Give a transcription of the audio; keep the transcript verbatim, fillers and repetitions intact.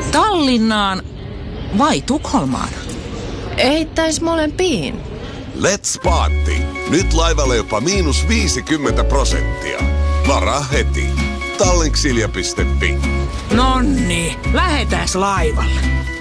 Tallinnaan vai Tukholmaan? Eittäis molempiin. Let's party! Nyt laivalle jopa miinus viisikymmentä prosenttia. Varaa heti. Tallinksilja piste fi. Nonni, lähetääs laivalle.